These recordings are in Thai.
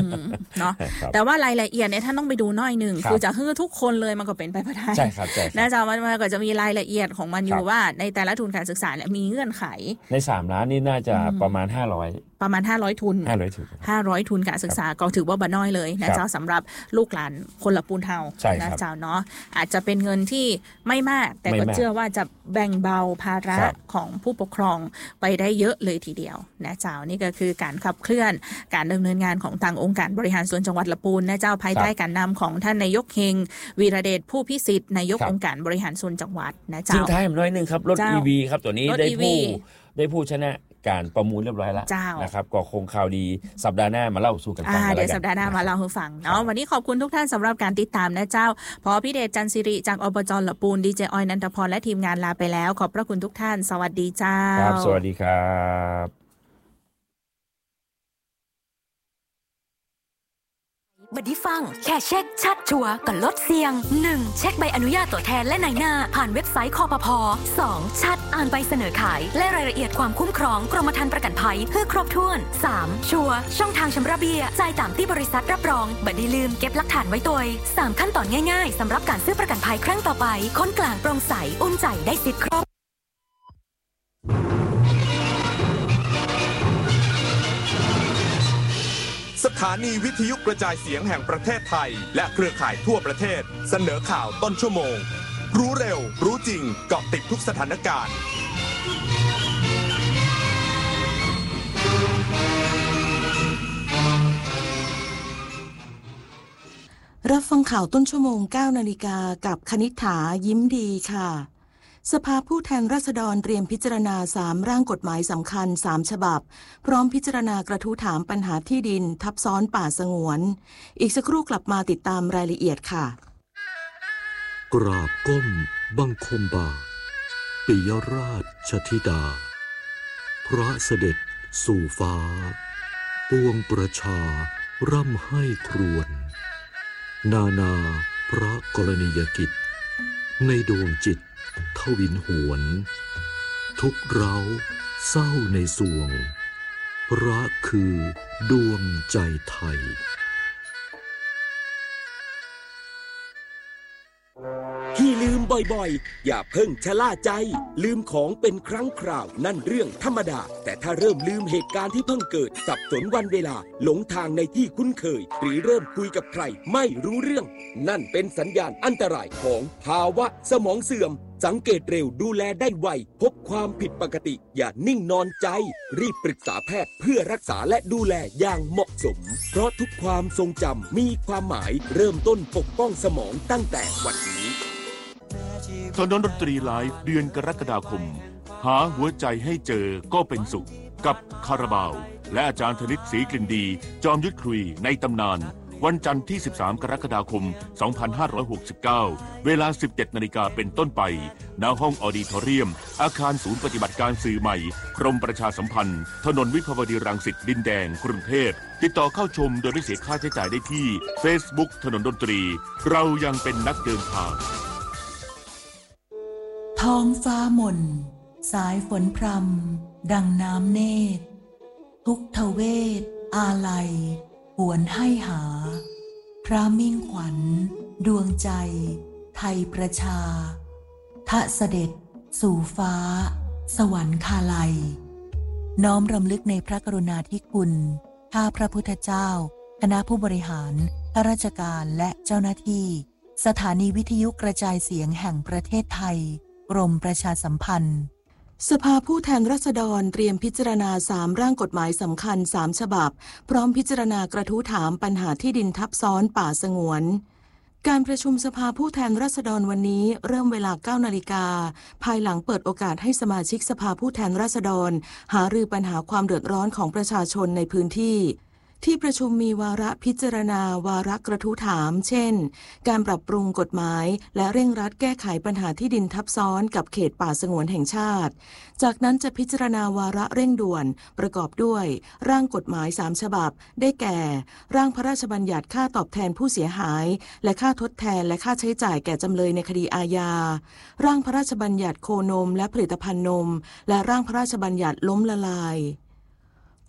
เนาะแต่ว่ารายละเอียดเนี่ยท่านต้องไปดูน้อยหนึ่งคือจะฮื้อทุกคนเลยมันก็เป็นไปไม่ได้ใช่ครับใช่นะจ๊ะมันก็จะมีรายละเอียดของมันอยู่ว่าในแต่ละทุนการศึกษาเนี่ยมีเงื่อนไขใน3ล้านนี่น่าจะประมาณ500ทุน500ทุนการศึกษาก็ถือว่าบ่น้อยเลยนะเจ้าสำหรับลูกหลานคนละปูนเฮานะเจ้าเนาะอาจจะเป็นเงินที่ไม่มากแต่ก็เชื่อว่าจะแบ่งเบาภาระของผู้ปกครองไปได้เยอะเลยทีเดียวนะเจ้านี่ก็คือการขับเคลื่อนการดำเนินงานของทางองค์การบริหารส่วนจังหวัดละปูนนะเจ้าภายใต้การนำของท่านนายกเฮงวีระเดชผู้พิสิทธิ์นายกองค์การบริหารส่วนจังหวัดนะเจ้าทิ้งท้ายน้อยนึงครับรถ EV ครับตัวนี้ได้ผู้ชนะการประมูลเรียบร้อยแล้วนะครับก็คงข่าวดีสัปดาห์หน้ามาเล่าสู่กันฟังเดี๋ยวสัปดาห์หน้ามาเล่าให้ฟังเนาะวันนี้ขอบคุณทุกท่านสำหรับการติดตามนะเจ้าพอพิเดชจันทร์สิริจากอบจ.ละปูนดีเจออยนันทพรและทีมงานลาไปแล้วขอบพระคุณทุกท่านสวัสดีเจ้าครับสวัสดีครับบัดดี้ฟังแค่เช็คชัดชัวร์กับลดเสี่ยง 1. เช็คใบอนุญาตตัวแทนและนายหน้าผ่านเว็บไซต์คปภ. 2. ชัดอ่านใบเสนอขายและรายละเอียดความคุ้มครองกรมธรรม์ประกันภัยเพื่อครบถ้วน 3. ชัวร์ช่องทางชำระเบี้ยจ่ายตามที่บริษัทรับรองบัดดี้ลืมเก็บหลักฐานไว้ตัว 3 ขั้นตอนง่ายๆสำหรับการซื้อประกันภัยครั้งต่อไปค้นกลางโปร่งใสอุ่นใจได้สิทธิ์ครบสถานีวิทยุกระจายเสียงแห่งประเทศไทยและเครือข่ายทั่วประเทศเสนอข่าวต้นชั่วโมงรู้เร็วรู้จริงเกาะติดทุกสถานการณ์รับฟังข่าวต้นชั่วโมง 9 นาฬิกากับคณิษฐายิ้มดีค่ะสภาผู้แทนราษฎรเตรียมพิจารณา3ร่างกฎหมายสำคัญ3ฉบับพร้อมพิจารณากระทู้ถามปัญหาที่ดินทับซ้อนป่าสงวนอีกสักครู่กลับมาติดตามรายละเอียดค่ะกราบก้มบังคมบาทปิยราชธิดาพระเสด็จสู่ฟ้าปวงประชาร่ำให้ครวญนานาพระกรณียกิจในดวงจิตทวินหวนทุกเราเศร้าในสวงรักคือดวงใจไทยที่ลืมบ่อยๆอย่าเพิ่งชะล่าใจลืมของเป็นครั้งคราวนั่นเรื่องธรรมดาแต่ถ้าเริ่มลืมเหตุการณ์ที่เพิ่งเกิดสับสนวันเวลาหลงทางในที่คุ้นเคยหรือเริ่มคุยกับใครไม่รู้เรื่องนั่นเป็นสัญญาณอันตรายของภาวะสมองเสื่อมสังเกตเร็วดูแลได้ไวพบความผิดปกติอย่านิ่งนอนใจรีบปรึกษาแพทย์เพื่อรักษาและดูแลอย่างเหมาะสมเพราะทุกความทรงจำมีความหมายเริ่มต้นปกป้องสมองตั้งแต่วันนี้ถนนดนตรีไลฟ์เดือนกรกฎาคมหาหัวใจให้เจอก็เป็นสุขกับคาราบาวและอาจารย์ธนิตศรีกลิ่นดีจอมยุทธคุยในตำนานวันจันทร์ที่13กรกฎาคม2569เวลา 17 นาฬิกาเป็นต้นไปณห้องออดิทอเรียมอาคารศูนย์ปฏิบัติการสื่อใหม่กรมประชาสัมพันธ์ถนนวิภาวดีรังสิตดินแดงกรุงเทพติดต่อเข้าชมโดยไม่เสียค่าใช้จ่ายได้ที่ Facebook ถนนดนตรีเรายังเป็นนักเดินทางท้องฟ้าหม่นสายฝนพรำดังน้ำเนตรทุกทเวทอาลัยหวนให้หาพระมิ่งขวัญดวงใจไทยประชาทะเสด็จสู่ฟ้าสวรรคาลัยน้อมรำลึกในพระกรุณาธิคุณข้าพระพุทธเจ้าคณะผู้บริหารข้าราชการและเจ้าหน้าที่สถานีวิทยุกระจายเสียงแห่งประเทศไทยกรมประชาสัมพันธ์สภาผู้แทนราษฎรเตรียมพิจารณา3ร่างกฎหมายสำคัญ3ฉบับพร้อมพิจารณากระทู้ถามปัญหาที่ดินทับซ้อนป่าสงวนการประชุมสภาผู้แทนราษฎรวันนี้เริ่มเวลา 9 นาฬิกาภายหลังเปิดโอกาสให้สมาชิกสภาผู้แทนราษฎรหารือปัญหาความเดือดร้อนของประชาชนในพื้นที่ที่ประชุมมีวาระพิจารณาวาระกระทู้ถามเช่นการปรับปรุงกฎหมายและเร่งรัดแก้ไขปัญหาที่ดินทับซ้อนกับเขตป่าสงวนแห่งชาติจากนั้นจะพิจารณาวาระเร่งด่วนประกอบด้วยร่างกฎหมาย3ฉบับได้แก่ร่างพระราชบัญญัติค่าตอบแทนผู้เสียหายและค่าทดแทนและค่าใช้จ่ายแก่จำเลยในคดีอาญาร่างพระราชบัญญัติโคนมและผลิตภัณฑ์นมและร่างพระราชบัญญัติล้มละลาย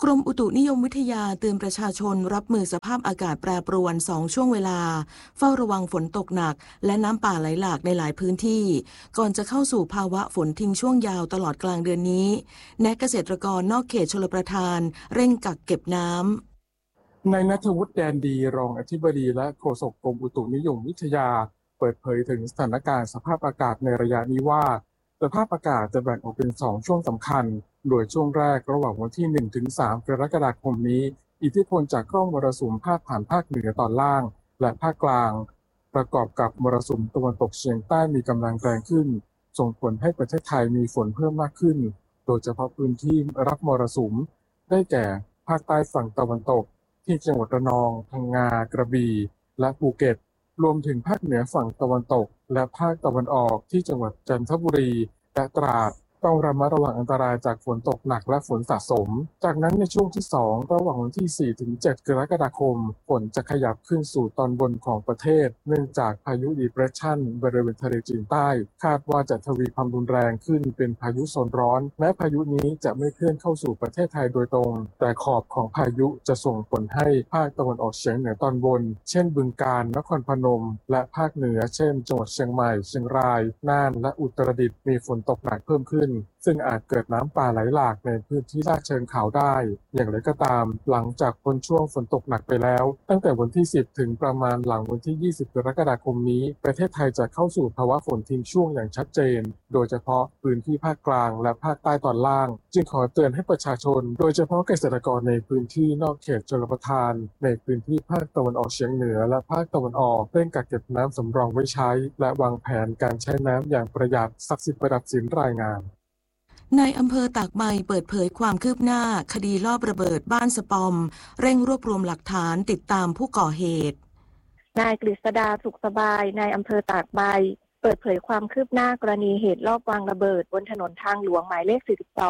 กรมอุตุนิยมวิทยาเตือนประชาชนรับมือสภาพอากาศแปรปรวน2ช่วงเวลาเฝ้าระวังฝนตกหนักและน้ำป่าไหลหลากในหลายพื้นที่ก่อนจะเข้าสู่ภาวะฝนทิ้งช่วงยาวตลอดกลางเดือนนี้แนะเกษตรกรนอกเขตชลประทานเร่งกักเก็บน้ำนายณัฐวุฒิแดนดีรองอธิบดีและโฆษกกรมอุตุนิยมวิทยาเปิดเผยถึงสถานการณ์สภาพอากาศในระยะนี้ว่าสภาพอากาศจะแบ่งออกเป็น2ช่วงสำคัญโดยช่วงแรกระหว่างวันที่ 1-3 กรกฎาคมนี้อิทธิพลจากร่องมรสุมพาดผ่านภาคเหนือตอนล่างและภาคกลางประกอบกับมรสุมตะวันตกเฉียงใต้มีกำลังแรงขึ้นส่งผลให้ประเทศไทยมีฝนเพิ่มมากขึ้นโดยเฉพาะพื้นที่รับมรสุมได้แก่ภาคใต้ฝั่งตะวันตกที่จังหวัดระนองพังงากระบี่และภูเก็ตรวมถึงภาคเหนือฝั่งตะวันตกและภาคตะวันออกที่จังหวัดจันทบุรีและตราดต้องระมัดระวังอันตรายจากฝนตกหนักและฝนสะสมจากนั้นในช่วงที่2ระหว่างวันที่ 4-7 กรกฎาคมฝนจะขยับขึ้นสู่ตอนบนของประเทศเนื่องจากพายุดีเพรสชันบริเวณทะเลจีนใต้คาดว่าจะทวีความรุนแรงขึ้นเป็นพายุโซนร้อนแม้พายุนี้จะไม่เคลื่อนเข้าสู่ประเทศไทยโดยตรงแต่ขอบของพายุจะส่งผลให้ภาคตะวันออกเฉียงเหนือตอนบนเช่นบึงกาฬนครพนมและภาคเหนือเช่นจังหวัดเชียงใหม่เชียงรายน่านและอุตรดิตถ์มีฝนตกหนักเพิ่มขึ้นซึ่งอาจเกิดน้ำป่าไหลหลากในพื้นที่ลาดเชิงเขาได้อย่างไรก็ตามหลังจากพ้นช่วงฝนตกหนักไปแล้วตั้งแต่วันที่ 10 ถึงประมาณหลังวันที่ 20 กรกฎาคมนี้ประเทศไทยจะเข้าสู่ภาวะฝนทิ้งช่วงอย่างชัดเจนโดยเฉพาะพื้นที่ภาคกลางและภาคใต้ตอนล่างจึงขอเตือนให้ประชาชนโดยเฉพาะเกษตรกรในพื้นที่นอกเขตชลประทานในพื้นที่ภาคตะวันออกเฉียงเหนือและภาคตะวันออกเร่งกักเก็บน้ำสำรองไว้ใช้และวางแผนการใช้น้ำอย่างประหยัดศักดิ์สิทธิ์ประดับศิลป์รายงานนายอำเภอตากใบเปิดเผยความคืบหน้าคดีลอบระเบิดบ้านสปอมเร่งรวบรวมหลักฐานติดตามผู้ก่อเหตุนายกฤษดาสุขสบายนายอำเภอตากใบเปิดเผยความคืบหน้ากรณีเหตุลอบวางระเบิดบนถนนทางหลวงหมายเลข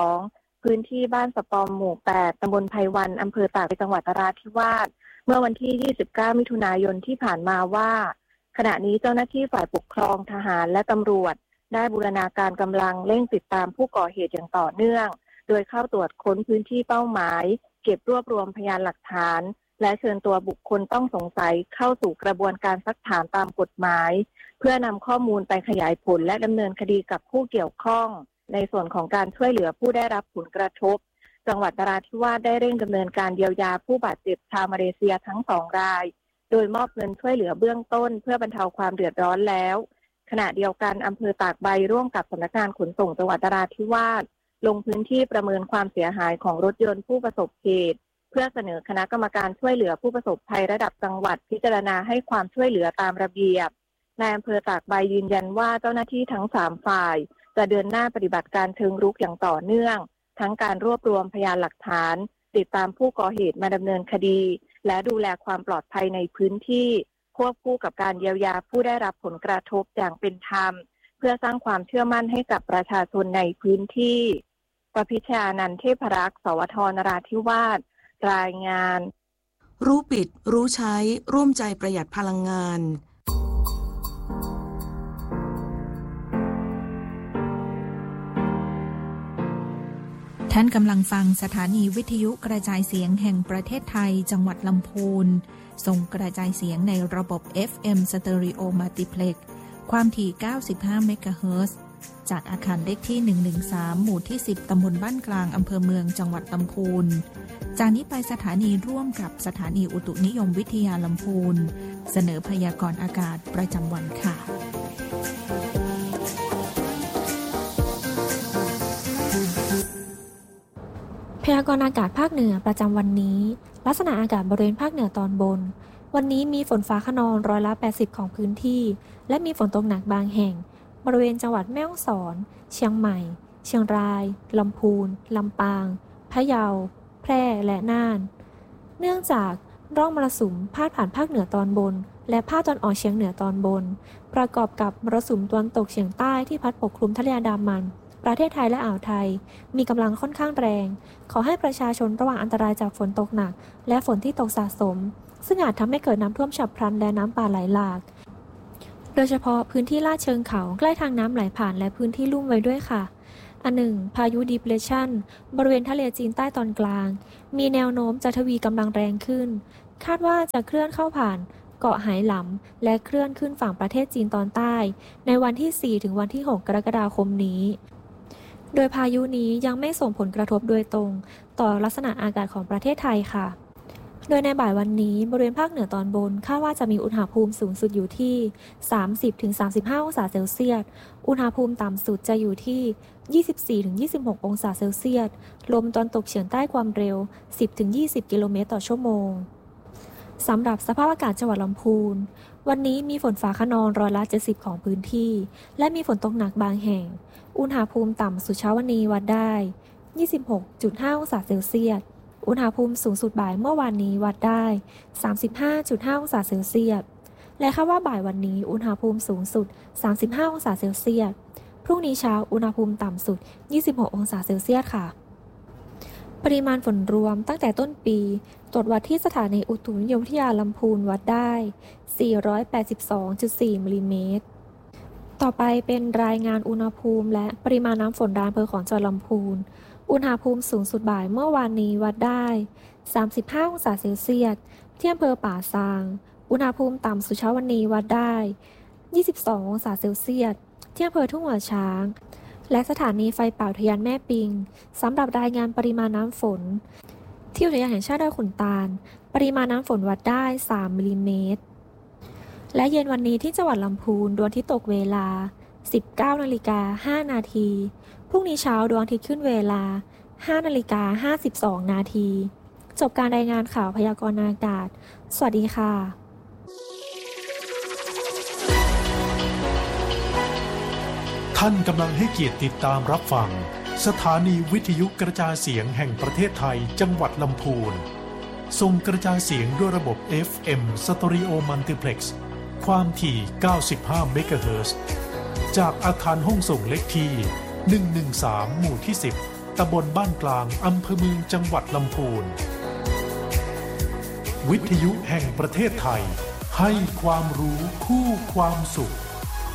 42 พื้นที่บ้านสปอมหมู่ 8 ตำบลไพวันอำเภอตากจังหวัดนราธิวาสเมื่อวันที่ 29 มิถุนายนที่ผ่านมาว่าขณะนี้เจ้าหน้าที่ฝ่ายปกครองทหารและตำรวจได้บูรณาการกำลังเร่งติดตามผู้ก่อเหตุอย่างต่อเนื่องโดยเข้าตรวจค้นพื้นที่เป้าหมายเก็บรวบรวมพยานหลักฐานและเชิญตัวบุคคลต้องสงสัยเข้าสู่กระบวนการซักถามตามกฎหมายเพื่อนำข้อมูลไปขยายผลและดำเนินคดีกับผู้เกี่ยวข้องในส่วนของการช่วยเหลือผู้ได้รับผลกระทบจังหวัดนราธิวาสได้เร่งดำเนินการเยียวยาผู้บาดเจ็บชาวมาเลเซียทั้ง2รายโดยมอบเงินช่วยเหลือเบื้องต้นเพื่อบรรเทาความเดือดร้อนแล้วขณะเดียวกันอำเภอตากใบร่วมกับสำนักงานขนส่งจังหวัดนราธิวาสลงพื้นที่ประเมินความเสียหายของรถยนต์ผู้ประสบเหตุเพื่อเสนอคณะกรรมการช่วยเหลือผู้ประสบภัยระดับจังหวัดพิจารณาให้ความช่วยเหลือตามระเบียบนายอำเภอตากใบยืนยันว่าเจ้าหน้าที่ทั้ง3ฝ่ายจะเดินหน้าปฏิบัติการเชิงรุกอย่างต่อเนื่องทั้งการรวบรวมพยานหลักฐานติดตามผู้ก่อเหตุมาดำเนินคดีและดูแลความปลอดภัยในพื้นที่ควบคู่กับการเยียวยาผู้ได้รับผลกระทบอย่างเป็นธรรมเพื่อสร้างความเชื่อมั่นให้กับประชาชนในพื้นที่ประพิชญานันท์เทพรักษ์สวทนราธิวาสรายงานรู้ปิดรู้ใช้ร่วมใจประหยัดพลังงานท่านกำลังฟังสถานีวิทยุกระจายเสียงแห่งประเทศไทยจังหวัดลำพูนส่งกระจายเสียงในระบบ FM Stereo Multiplex ความถี่ 95 เมกะเฮิรตซ์จากอาคารเลขที่ 113 หมู่ที่ 10 ตำบลบ้านกลางอำเภอเมืองจังหวัดลำพูนจากนี้ไปสถานีร่วมกับสถานีอุตุนิยมวิทยาลำพูนเสนอพยากรณ์อากาศประจำวันค่ะพยากรณ์อากาศภาคเหนือประจำวันนี้ลักษณะอากาศบริเวณภาคเหนือตอนบนวันนี้มีฝนฟ้าคะนอง80%ของพื้นที่และมีฝนตกหนักบางแห่งบริเวณจังหวัดแม่ฮ่องสอนเชียงใหม่เชียงรายลำพูนลำปางพะเยาแพร่และน่านเนื่องจากร่องมรสุมพาดผ่านภาคเหนือตอนบนและภาคตะวันออกเฉียงเหนือตอนบนประกอบกับมรสุมตะวันตกเฉียงใต้ที่พัดปกคลุมทะเลอันดามันประเทศไทยและอ่าวไทยมีกำลังค่อนข้างแรงขอให้ประชาชนระวังอันตรายจากฝนตกหนักและฝนที่ตกสะสมซึ่งอาจทำให้เกิดน้ำท่วมฉับพลันและน้ำป่าไหลหลากโดยเฉพาะพื้นที่ลาดเชิงเขาใกล้ทางน้ำไหลผ่านและพื้นที่ลุ่มไว้ด้วยค่ะอันหนึ่งพายุ Depression บริเวณทะเลจีนใต้ตอนกลางมีแนวโน้มจะทวีกำลังแรงขึ้นคาดว่าจะเคลื่อนเข้าผ่านเกาะไหหลำและเคลื่อนขึ้นฝั่งประเทศจีนตอนใต้ในวันที่ 4 ถึงวันที่ 6 กรกฎาคมนี้โดยพายุนี้ยังไม่ส่งผลกระทบโดยตรงต่อลักษณะอากาศของประเทศไทยค่ะโดยในบ่ายวันนี้บริเวณภาคเหนือตอนบนคาดว่าจะมีอุณหภูมิสูงสุดอยู่ที่ 30-35 องศาเซลเซียสอุณหภูมิต่ำสุดจะอยู่ที่ 24-26 องศาเซลเซียสลมตะวันตกเฉียงใต้ความเร็ว 10-20 กิโลเมตรต่อชั่วโมงสำหรับสภาพอากาศจังหวัดลำพูนวันนี้มีฝนฟ้าคะนอง70%ของพื้นที่และมีฝนตกหนักบางแห่งอุณหภูมิต่ำสุดเช้าวันนี้วัดได้ 26.5 องศาเซลเซียสอุณหภูมิสูงสุดบ่ายเมื่อวานนี้วัดได้ 35.5 องศาเซลเซียสและคาดว่าบ่ายวันนี้อุณหภูมิสูงสุด 35 องศาเซลเซียสพรุ่งนี้เช้าอุณหภูมิต่ำสุด 26 องศาเซลเซียสค่ะปริมาณฝนรวมตั้งแต่ต้นปีตรวจวัดที่สถานีอุตุนิยมวิทยาลำพูนวัดได้ 482.4 มิลลิเมตรต่อไปเป็นรายงานอุณหภูมิและปริมาณน้ำฝนรายอำเภอของจังหวัดลำพูนอุณหภูมิสูงสุดบ่ายเมื่อวานนี้วัดได้ 35 องศาเซลเซียสที่อำเภอป่าซางอุณหภูมิต่ำสุดเช้าวันนี้วัดได้ 22 องศาเซลเซียสที่อำเภอทุ่งหัวช้างและสถานีไฟป่าอุทยานแม่ปิงสำหรับรายงานปริมาณน้ำฝนที่อุทยานแห่งชาติดอยขุนตาลปริมาณน้ำฝนวัดได้ 3 มิลลิเมตรและเย็นวันนี้ที่จังหวัดลำพูนดวงอาทิตย์ตกเวลา 19:05 นาทีพรุ่งนี้เช้าดวงอาทิตย์ขึ้นเวลา 5:52 นาทีจบการรายงานข่าวพยากรณ์อากาศสวัสดีค่ะท่านกำลังให้เกียรติติดตามรับฟังสถานีวิทยุกระจายเสียงแห่งประเทศไทยจังหวัดลำพูนส่งกระจายเสียงด้วยระบบ FM Stereo Multiplex ความถี่ 95 เมกะเฮิรตซ์จากอาคารห้องส่งเลขที่ 113 หมู่ที่ 10 ตำบลบ้านกลางอำเภอเมืองจังหวัดลำพูนวิทยุแห่งประเทศไทยให้ความรู้คู่ความสุข